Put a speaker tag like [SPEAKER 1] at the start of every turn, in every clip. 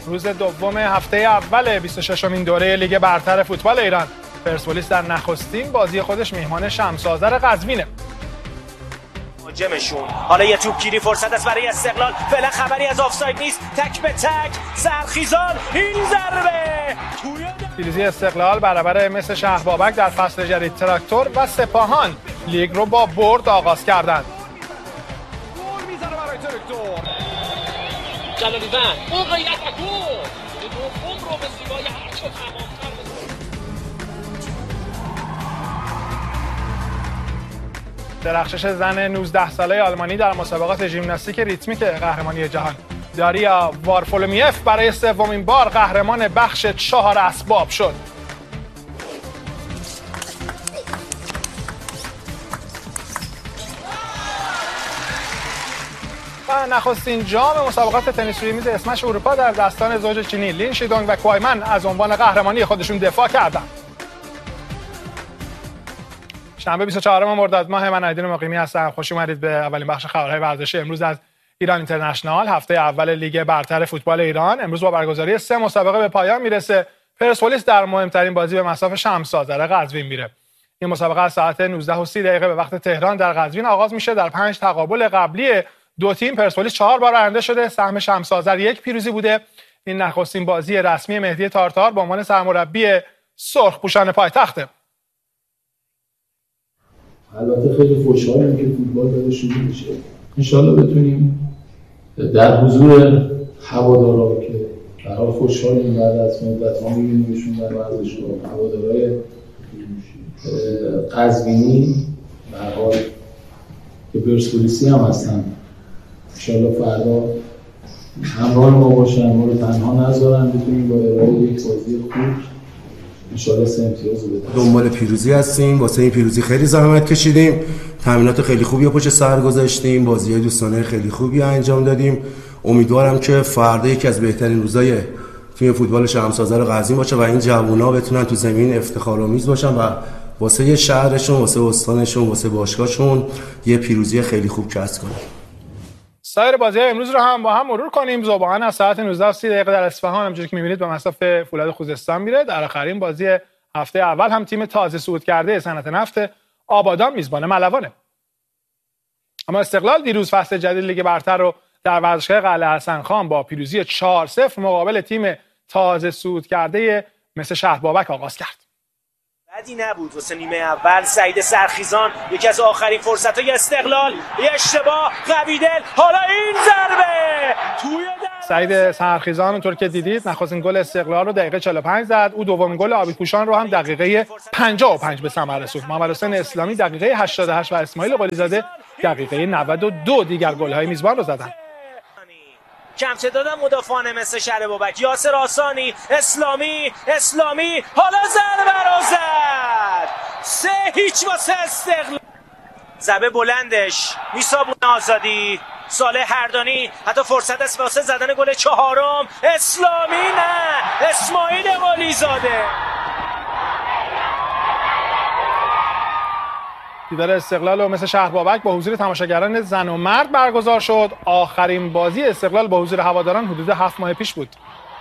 [SPEAKER 1] روز دوم هفته اول 26مین دوره لیگ برتر فوتبال ایران. پرسپولیس در نخستین بازی خودش میهمان شمس آذر قزوینه.
[SPEAKER 2] مهاجمشون حالا یه توپگیری فرصت است برای استقلال. فعلا خبری از آفساید نیست. تک به تک سرخیزان این ضربه
[SPEAKER 1] پیروزی استقلال برابر مس شهربابک در فصل جدید. تراکتور و سپاهان لیگ رو با برد آغاز کردند.
[SPEAKER 3] گل میزنه برای تراکتور. جلالی‌زن موقعیت و گل. دوم رو به زیبای هرچه تمام‌تر.
[SPEAKER 1] درخشش زن 19 ساله آلمانی در مسابقات ژیمناستیک ریتمیک قهرمانی جهان. داریا وارفولومیف برای سومین بار قهرمان بخش 4 اسباب شد. و نخستین جام مسابقات تنیس روی میز اسمش اروپا در دستان زوج چینی لین شیدونگ و کوایمن از عنوان قهرمانی خودشون دفاع کردند. شنبه 24 مرداد ماه، من عیدین مقیمی هستم. خوش اومدید به اولین بخش خبرهای ورزشی امروز از ایران اینترنشنال. هفته اول لیگ برتر فوتبال ایران امروز با برگزاری 3 مسابقه به پایان میرسه. پرسپولیس در مهمترین بازی به مصاف شمس آذر قزوین میره. این مسابقه از ساعت 19:30 به وقت تهران در قزوین آغاز میشه. در 5 تقابل قبلی دو تیم پرسپولیس 4 بار برنده شده. سهم شمس آذر 1 پیروزی بوده. این نخستین بازی رسمی مهدی تارتار به عنوان سرمربی سرخپوشان پایتخته.
[SPEAKER 4] البته خیلی خوشحالم که فوتبال داره شروع میشه. انشالله بتونیم در حضور هوادارا که به حال خوشحالیم بعد از مدت‌ها می‌بینیمشون در ورزشگاه، هوادارهای قزوینی به حال که پرسپولیسی هم هستن، انشالله فردا همراه ما باشن، ما رو تنها نذارن، بتونیم با ارائه یک بازی خوب انشالله 3 امتیاز رو بدیم.
[SPEAKER 5] دنبال پیروزی هستیم. واسه این پیروزی خیلی زحمت کشیدیم. تمرینات خیلی خوبی پشت سر گذاشتیم. بازی‌های دوستانه خیلی خوبی انجام دادیم. امیدوارم که فردا یکی از بهترین روزای تیم فوتبال شمس آذر قزوین باشه و این جوونا بتونن تو زمین افتخارآمیز باشن و واسه شهرشون، واسه استانشون، واسه باشگاهشون یه پیروزی خیلی خوب کسب کنن.
[SPEAKER 1] سایر بازی‌های امروز رو هم با هم مرور کنیم. ذوبان از ساعت 19:30 در اصفهان همونجوری که می‌بینید به مصاف فولاد خوزستان میره. در آخرین بازی هفته اول هم تیم تازه صعود کرده صنعت نفت آبادان میزبان ملوانه. اما استقلال دیروز فصل جدید لیگ برتر رو در ورزشگاه قلعه حسن خان با پیروزی 4-0 مقابل تیم تازه صعود کرده مثل شهربابک آغاز کرد.
[SPEAKER 2] بدی نبود واسه نیمه اول. سعید سرخیزان یکی از آخرین فرصت‌های استقلال، یه اشتباه قوی دل. حالا این ضربه توی
[SPEAKER 1] سعید سرخیزان اونطور که دیدید نخستین گل استقلال رو دقیقه 45 زد. او دومین گل آبی‌پوشان رو هم دقیقه 55 به ثمر رسوند. محمد حسین اسلامی دقیقه 88 و اسماعیل قلیزاده دقیقه 92 دیگر گل‌های میزبان رو زدند.
[SPEAKER 2] کم تعدادن مدافعان مثل شهربابک، یاسر آسانی، اسلامی حالا ضربه رو زد. 3-0 واسه استقلال. ضربه بلندش میسابون آزادی، صالح هردانی حتی فرصت است واسه زدن گل 4م. اسلامی نه، اسماعیل قلیزاده.
[SPEAKER 1] دیدار استقلال و مثل شهربابک با حضور تماشاگران زن و مرد برگزار شد. آخرین بازی استقلال با حضور هواداران حدود 7 ماه پیش بود.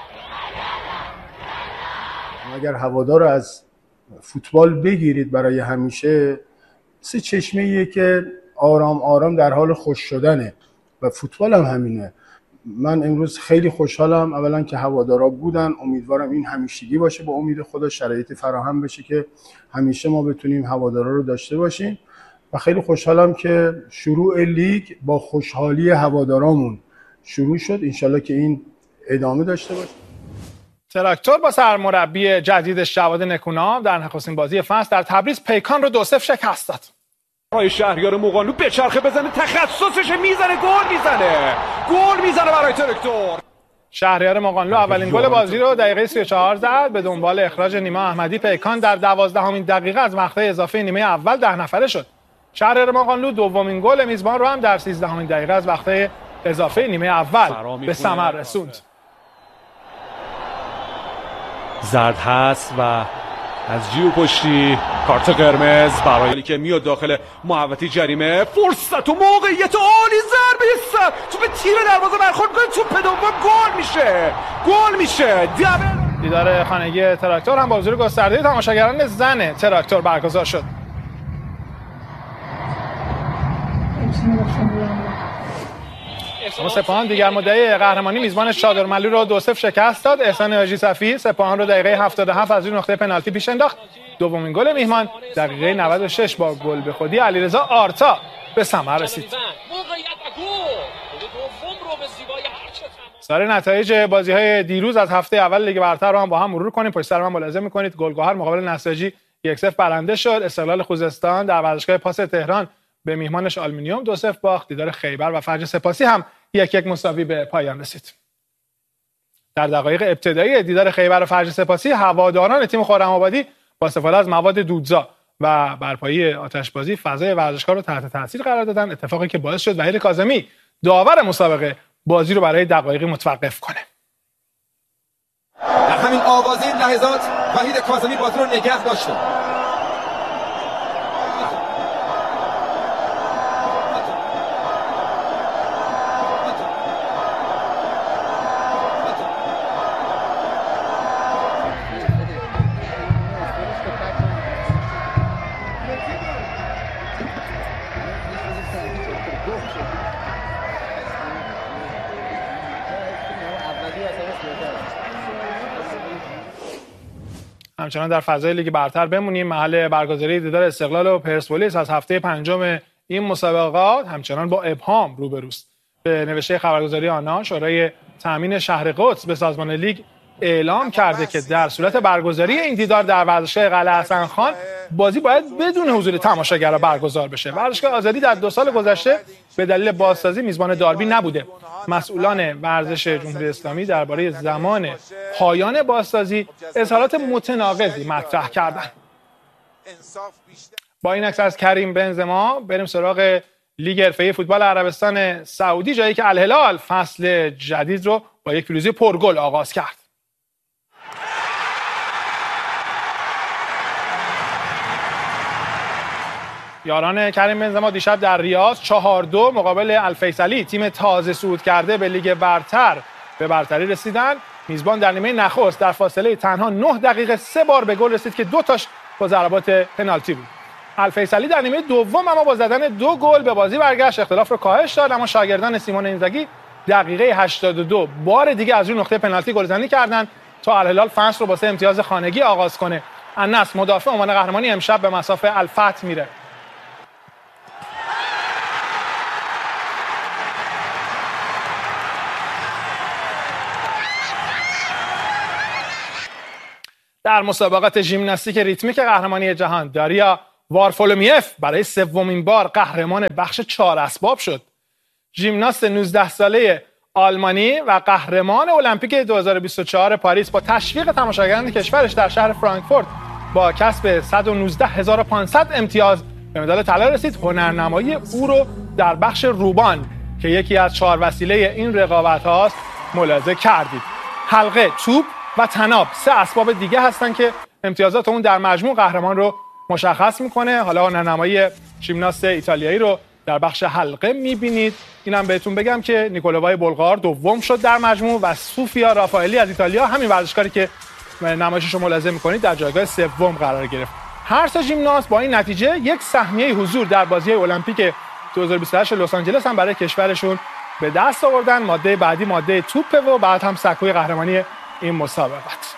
[SPEAKER 6] اگر هوادار رو از فوتبال بگیرید برای همیشه، سه چشمه‌ایه که آرام آرام در حال خوش شدنه و فوتبال هم همینه. من امروز خیلی خوشحالم اولا که هوادارا بودن. امیدوارم این همیشگی باشه، با امید خدا شرایط فراهم بشه که همیشه ما بتونیم هوادارا رو داشته باشیم و خیلی خوشحالم که شروع لیگ با خوشحالی هوادارامون شروع شد. انشالله که این ادامه داشته باشه.
[SPEAKER 1] تراکتور با سرمربی جدیدش جواد نکونام در نخستین بازی فصل در تبریز پیکان رو 2-0 شکست داد.
[SPEAKER 3] برای شهریار مقانلو به چرخه بزنه، تخصصش میزنه، گل میزنه برای تراکتور.
[SPEAKER 1] شهریار مقانلو اولین گل بازی رو دقیقه 34 زد. به دنبال اخراج نیما احمدی پیکان در 12مین دقیقه از مقطع اضافه نیمه اول 10 نفره شد. شهریار مقانلو دومین گل میزبان رو هم در 13مین دقیقه از مقطع اضافه نیمه اول به ثمر رسوند.
[SPEAKER 7] زرد هست و
[SPEAKER 3] از جیو پشتی کارت قرمز برای که میاد داخل محوطه جریمه. فرصت و موقعیت عالی، ضربه سر توپ تیر دروازه برخورد کنه، توپ دوم گل میشه.
[SPEAKER 1] دیدار خانگی تراکتور هم با حضور گسترده تماشاگران زن تراکتور برگزار شد. اما سپاهان دیگر مدعی قهرمانی میزبان چادرملو رو 2-0 شکست داد. احسان حاجی صفی سپاهان رو دقیقه 77 از روی نقطه پنالتی پیش انداخت. دومین گل میهمان دقیقه 96 با گل به خودی علیرضا آرتا به ثمر رسید. سایر نتایج بازی‌های دیروز از هفته اول لیگ برتر رو هم با هم مرور کنیم. پشت سر من ملاحظه می‌کنید گلگهر مقابل نساجی 1-0 برنده شد. استقلال خوزستان در ورزشگاه پاس تهران به میهمانش آلومینیوم 2-0 باخت. دیدار خیبر و فجر سپاسی هم 1-1 مساوی به پایان رسید. در دقایق ابتدایی دیدار خیبر و فجر سپاسی هواداران تیم خرم‌آبادی با استفاده از مواد دودزا و برپایی آتشبازی فضای ورزشگاه رو تحت تاثیر قرار دادن، اتفاقی که باعث شد وحید کاظمی داور مسابقه بازی رو برای دقایقی متوقف کنه.
[SPEAKER 7] در همین آغازین لحظات وحید کاظمی بازی رو نگه داشته.
[SPEAKER 1] همچنان در فضای لیگ برتر بمونیم. محل برگزاری دیدار استقلال و پرسپولیس از هفته پنجم این مسابقات همچنان با ابهام روبروست. به نوشته خبرگزاری آنها شورای تامین شهر قدس به سازمان لیگ اعلام کرده که در صورت برگزاری این دیدار در ورزشگاه قلعه حسن خان بازی باید بدون حضور تماشاگران برگزار بشه. ورزشگاه آزادی در 2 سال گذشته به دلیل بازسازی میزبان داربی نبوده. مسئولان ورزش جمهوری اسلامی درباره زمان پایان بازسازی اظهارات متناقضی مطرح کردند. با این عکس از کریم بنزما بریم سراغ لیگ حرفه‌ای فوتبال عربستان سعودی، جایی که الهلال فصل جدید رو با یک پیروزی پرگل آغاز کرد. یاران کریم بنزما دیشب در ریاض 4-2 مقابل الفیصلی تیم تازه صعود کرده به لیگ برتر به برتری رسیدند. میزبان در نیمه نخست در فاصله تنها 9 دقیقه 3 بار به گل رسید که 2 تاش با ضربات پنالتی بود. الفیصلی در نیمه دوم اما با زدن 2 گل به بازی برگشت، اختلاف رو کاهش داد، اما شاگردان سیمون اینزاگی دقیقه 82 بار دیگه از روی نقطه پنالتی گلزنی کردند تا الهلال فصل رو با 3 امتیاز خانگی آغاز کنه. النصر مدافع عنوان قهرمانی امشب به مصاف الفتح میره. در مسابقات ژیمناستیک ریتمیک قهرمانی جهان داریا وارفولومیف برای 3مین بار قهرمان بخش 4 اسباب شد. ژیمناست 19 ساله آلمانی و قهرمان المپیک 2024 پاریس با تشویق تماشاگران کشورش در شهر فرانکفورت با کسب 119,500 امتیاز به مدال طلا رسید. هنرنمایی او رو در بخش روبان که یکی از 4 وسیله این رقابت هاست ملاحظه کردید. حلقه، توپ و طناب 3 اسباب دیگه هستن که امتیازات اون در مجموع قهرمان رو مشخص میکنه. حالا هنرنمایی ژیمناست ایتالیایی رو در بخش حلقه میبینید. اینم بهتون بگم که نیکولووای بلغار دوم شد در مجموع و سوفیا رافائلی از ایتالیا، همین ورزشکاری که نمایشش رو ملاحظه میکنید، در جایگاه 3 قرار گرفت. هر سه ژیمناست با این نتیجه یک سهمیه حضور در بازی المپیک 2028 لس آنجلس هم برای کشورشون به دست آوردن. ماده بعدی ماده توپه و بعد هم سکوی قهرمانی این مسابقات.